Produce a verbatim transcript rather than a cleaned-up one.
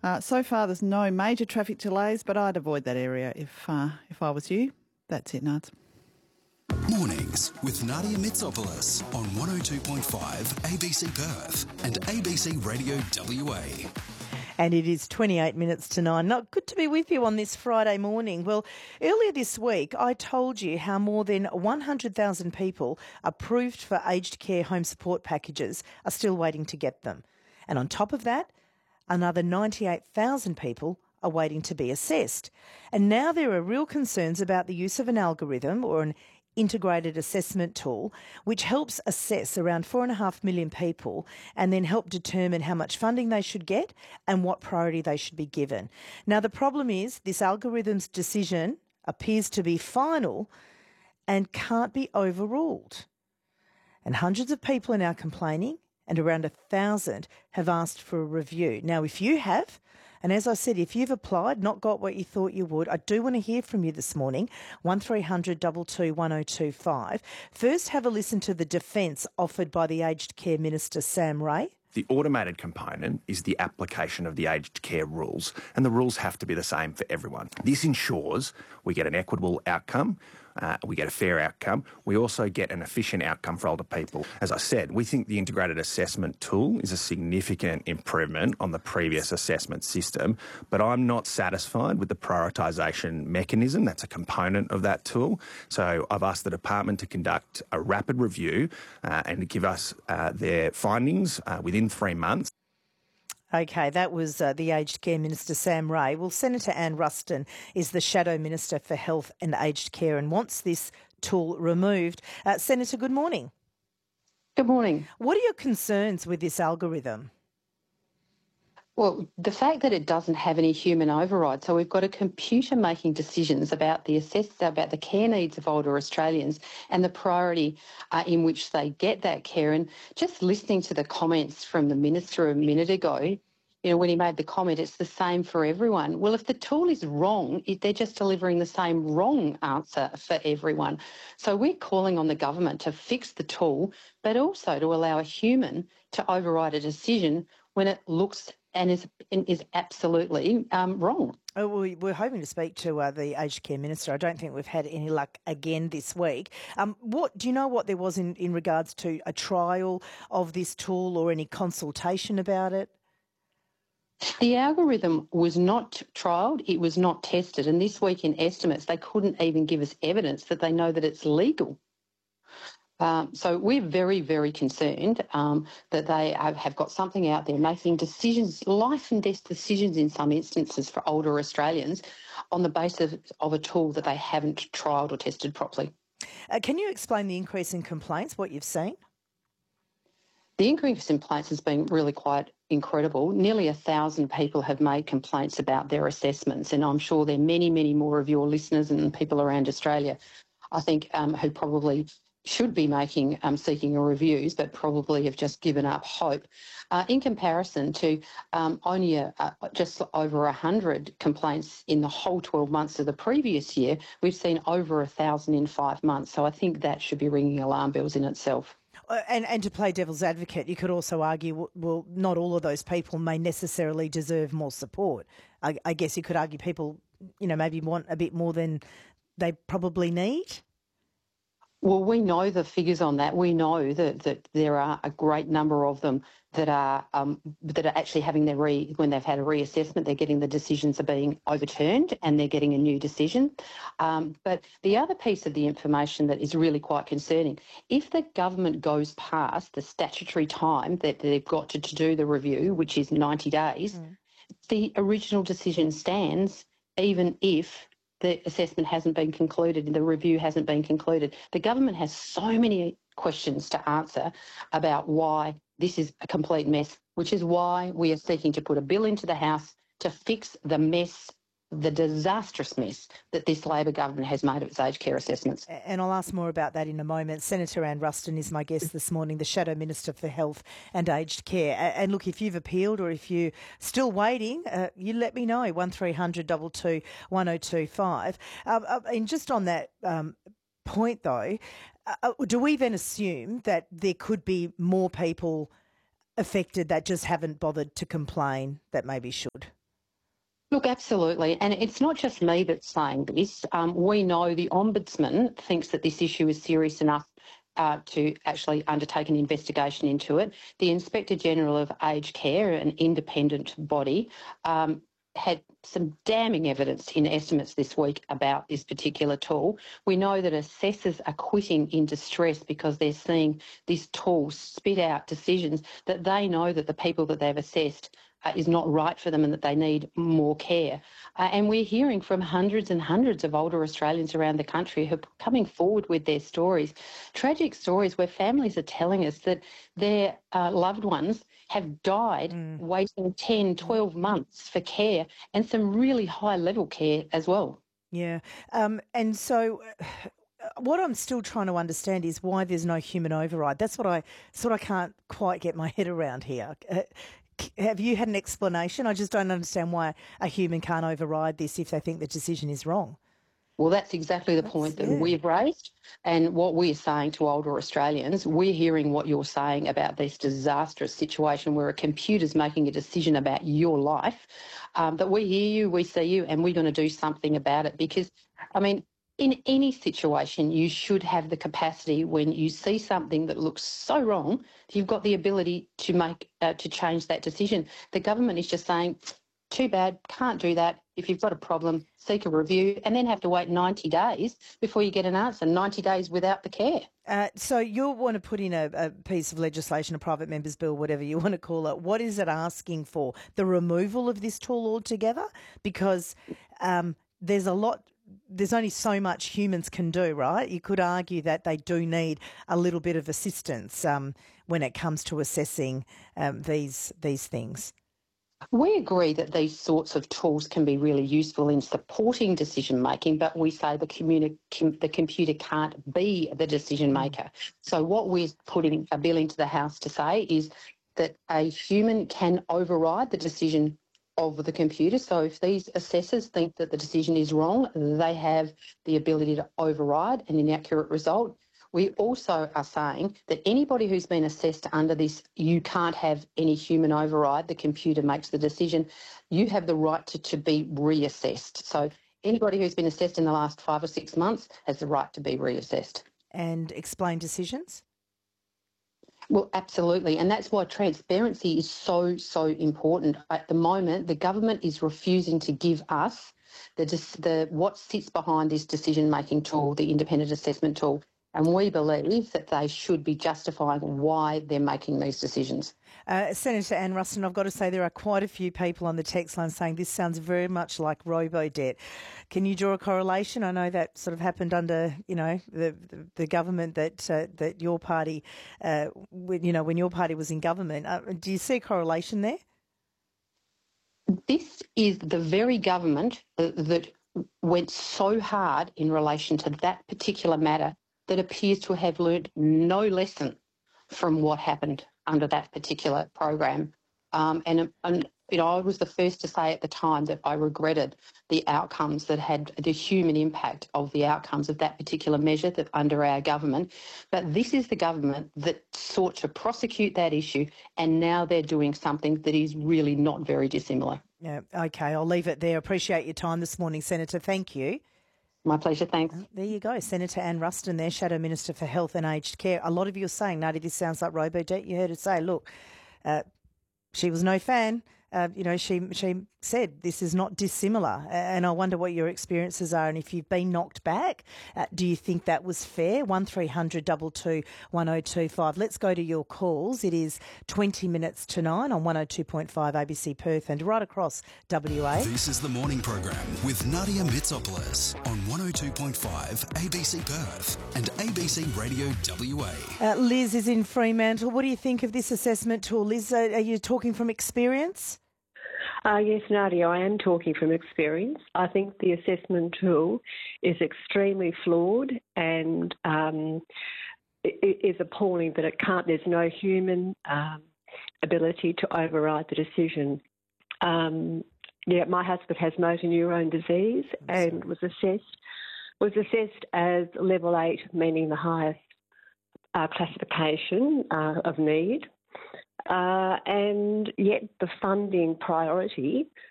Uh, so far, there's no major traffic delays, but I'd avoid that area if uh, if I was you. That's it, Nads. Mornings with Nadia Mitsopoulos on one oh two point five A B C Perth and A B C Radio W A. And it is twenty-eight minutes to nine. Not good to be with you on this Friday morning. Well, earlier this week, I told you how more than one hundred thousand people approved for aged care home support packages are still waiting to get them. And on top of that, another ninety-eight thousand people are waiting to be assessed. And now there are real concerns about the use of an algorithm or an integrated assessment tool, which helps assess around four and a half million people and then help determine how much funding they should get and what priority they should be given. Now, the problem is this algorithm's decision appears to be final and can't be overruled. And hundreds of people are now complaining, and around a thousand have asked for a review. Now, if you have, and as I said, if you've applied, not got what you thought you would, I do want to hear from you this morning, one three hundred two two one oh two five. First, have a listen to the defence offered by the Aged Care Minister, Sam Ray. The automated component is the application of the aged care rules, and the rules have to be the same for everyone. This ensures we get an equitable outcome, uh, we get a fair outcome, we also get an efficient outcome for older people. As I said, we think the integrated assessment tool is a significant improvement on the previous assessment system, but I'm not satisfied with the prioritisation mechanism that's a component of that tool. So I've asked the department to conduct a rapid review uh, and to give us uh, their findings uh, within three months. Okay, that was uh, the Aged Care Minister, Sam Ray. Well, Senator Anne Ruston is the Shadow Minister for Health and Aged Care and wants this tool removed. Uh, Senator, good morning. Good morning. What are your concerns with this algorithm? Well, the fact that it doesn't have any human override, so we've got a computer making decisions about the assess about the care needs of older Australians and the priority uh, in which they get that care. And just listening to the comments from the minister a minute ago, you know, when he made the comment, it's the same for everyone. Well, if the tool is wrong, it, they're just delivering the same wrong answer for everyone. So we're calling on the government to fix the tool, but also to allow a human to override a decision when it looks and is is absolutely um, wrong. Oh, we we're hoping to speak to uh, the Aged Care Minister. I don't think we've had any luck again this week. Um, what do you know what there was in, in regards to a trial of this tool or any consultation about it? The algorithm was not trialled, it was not tested, and this week in estimates they couldn't even give us evidence that they know that it's legal. Um, so we're very, very concerned um, that they have, have got something out there making decisions, life and death decisions in some instances for older Australians on the basis of a tool that they haven't trialled or tested properly. Uh, can you explain the increase in complaints, what you've seen? The increase in complaints has been really quite incredible. Nearly a thousand people have made complaints about their assessments, and I'm sure there are many, many more of your listeners and people around Australia, I think, um, who probably should be making um, seeking a reviews, but probably have just given up hope. Uh, in comparison to um, only a, a, just over one hundred complaints in the whole twelve months of the previous year, we've seen over one thousand in five months. So I think that should be ringing alarm bells in itself. Uh, and, and to play devil's advocate, you could also argue, well, not all of those people may necessarily deserve more support. I, I guess you could argue people, you know, maybe want a bit more than they probably need. Well, we know the figures on that. We know that, that there are a great number of them that are um, that are actually having their re when they've had a reassessment, they're getting the decisions are being overturned and they're getting a new decision. Um, but the other piece of the information that is really quite concerning, if the government goes past the statutory time that they've got to, to do the review, which is ninety days, mm. the original decision stands even if the assessment hasn't been concluded and the review hasn't been concluded. The government has so many questions to answer about why this is a complete mess, which is why we are seeking to put a bill into the House to fix the mess, the disastrous mess that this Labor government has made of its aged care assessments. And I'll ask more about that in a moment. Senator Anne Ruston is my guest this morning, the Shadow Minister for Health and Aged Care. And look, if you've appealed or if you're still waiting, uh, you let me know, one three hundred two two one oh two five. Um, uh, and just on that um, point, though, uh, do we then assume that there could be more people affected that just haven't bothered to complain that maybe should? Look, absolutely. And it's not just me that's saying this. Um, we know the Ombudsman thinks that this issue is serious enough uh, to actually undertake an investigation into it. The Inspector General of Aged Care, an independent body, um, had some damning evidence in estimates this week about this particular tool. We know that assessors are quitting in distress because they're seeing this tool spit out decisions that they know that the people that they've assessed uh, is not right for them and that they need more care. Uh, and we're hearing from hundreds and hundreds of older Australians around the country who are coming forward with their stories, tragic stories where families are telling us that their uh, loved ones have died mm. waiting ten, twelve months for care, and some really high-level care as well. Yeah. Um, and so uh, what I'm still trying to understand is why there's no human override. That's what I sort of can't quite get my head around here. Uh, have you had an explanation? I just don't understand why a human can't override this if they think the decision is wrong. Well, that's exactly the that's, point that yeah. we've raised, and what we're saying to older Australians. We're hearing what you're saying about this disastrous situation where a computer's making a decision about your life, um, but we hear you, we see you, and we're going to do something about it because, I mean, in any situation, you should have the capacity when you see something that looks so wrong, you've got the ability to make uh, to change that decision. The government is just saying, too bad, can't do that. If you've got a problem, seek a review and then have to wait ninety days before you get an answer, ninety days without the care. Uh, so you'll want to put in a, a piece of legislation, a private member's bill, whatever you want to call it. What is it asking for? The removal of this tool altogether? Because um, there's a lot... There's only so much humans can do, right? You could argue that they do need a little bit of assistance um, when it comes to assessing um, these these things. We agree that these sorts of tools can be really useful in supporting decision making, but we say the, communi- com- the computer can't be the decision maker. So what we're putting a bill into the House to say is that a human can override the decision of the computer. So if these assessors think that the decision is wrong, they have the ability to override an inaccurate result. We also are saying that anybody who's been assessed under this, you can't have any human override. The computer makes the decision. You have the right to, to be reassessed. So anybody who's been assessed in the last five or six months has the right to be reassessed. And explain decisions? Well, absolutely. And that's why transparency is so, so important. At the moment, the government is refusing to give us the, the what sits behind this decision-making tool, the independent assessment tool. And we believe that they should be justifying why they're making these decisions. Uh, Senator Anne Ruston, I've got to say there are quite a few people on the text line saying this sounds very much like robo-debt. Can you draw a correlation? I know that sort of happened under, you know, the the, the government that uh, that your party, uh, when, you know, when your party was in government. Uh, do you see a correlation there? This is the very government that, that went so hard in relation to that particular matter that appears to have learnt no lesson from what happened under that particular program. Um, and, and, you know, I was the first to say at the time that I regretted the outcomes that had the human impact of the outcomes of that particular measure that under our government. But this is the government that sought to prosecute that issue, and now they're doing something that is really not very dissimilar. Yeah, okay, I'll leave it there. Appreciate your time this morning, Senator. Thank you. My pleasure, thanks. Oh, there you go. Senator Anne Ruston there, Shadow Minister for Health and Aged Care. A lot of you are saying, Nadia, this sounds like robo-debt. You heard her say, look, uh, she was no fan. Uh, you know, she she said this is not dissimilar, and I wonder what your experiences are, and if you've been knocked back, uh, do you think that was fair? One three hundred two two one oh two five. Let's go to your calls. It is twenty minutes to nine on one oh two point five A B C Perth and right across W A. This is the morning program with Nadia Mitsopoulos on one oh two point five A B C Perth and A B C Radio W A. Uh, Liz is in Fremantle. What do you think of this assessment tool? Liz, uh, are you talking from experience? Uh, yes, Nadia, I am talking from experience. I think the assessment tool is extremely flawed and um, it is appalling that it can't, there's no human um, ability to override the decision. Um, yeah, my husband has motor neurone disease and was assessed was assessed as level eight, meaning the highest uh, classification uh, of need. Uh, and yet the funding priority